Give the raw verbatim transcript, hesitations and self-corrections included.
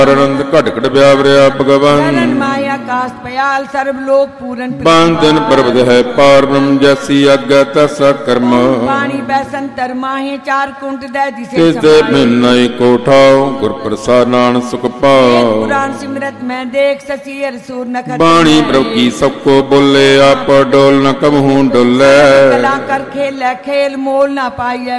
ਆਨੰਦ ਘਟ ਘਟ ਵਿਆਵਰਿਆ ਭਗਵਾਨ ਮਾਇਆ ਕਾਸ ਪਿਆਲ ਸਰਬ ਲੋਕ ਪੂਰਨ ਬੰਦਨ ਪਰਬਤ ਹੈ ਪਾਰ ਬ੍ਰਹਮ ਜੈਸੀ ਆਗਿਆ ਤੈਸਾ ਕਰਮ ਪਾਣੀ ਬੈਸਨ ਤਰਮਾਹੇ ਚਾਰ ਕੁੰਟ ਦੇ ਜਿਸੇ ਤਿਸ ਦੇ ਬਿਨੈ ਕੋ ਠਾਉ ਗੁਰ ਪ੍ਰਸਾਦ ਨਾਨਕ ਸੁਖ ਪਾਉ ਪੁਰਾਨ ਸਿਮਰਤ ਮੈਂ ਦੇਖ ਸਚੀ ਅਰਸੂਰ ਨਖਤ ਬਾਣੀ ਪ੍ਰਭ ਕੀ ਸਭ ਕੋ ਬੋਲੇ ਆਪ ਡੋਲ ਨ ਕਬਹੂ ਡੋਲੇ ਕਲਾ ਕਰ ਖੇਲ ਖੇਲ ਮੋਲ ਨਾ ਪਾਈਐ